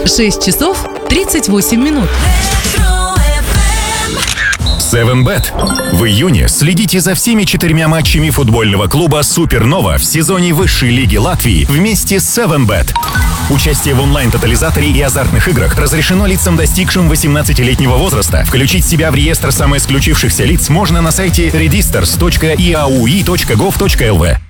6 часов 38 минут. 7bet. В июне следите за всеми 4 матчами футбольного клуба «Супернова» в сезоне высшей лиги Латвии вместе с 7bet. Участие в онлайн-тотализаторе и азартных играх разрешено лицам, достигшим 18-летнего возраста. Включить себя в реестр самоисключившихся лиц можно на сайте redisters.iaui.gov.lv.